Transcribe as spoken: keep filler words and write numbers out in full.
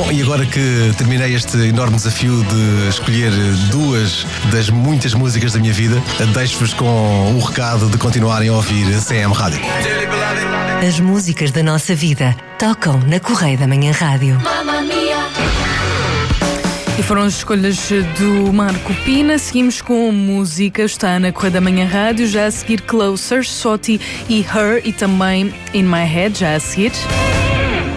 Bom, e agora que terminei este enorme desafio de escolher duas das muitas músicas da minha vida, deixo-vos com o recado de continuarem a ouvir a C M Rádio. As músicas da nossa vida tocam na Correia da Manhã Rádio. E foram as escolhas do Marco Pina. Seguimos com música, está na Correia da Manhã Rádio. Já a seguir Closer, Soti e Her, e também In My Head, já a seguir.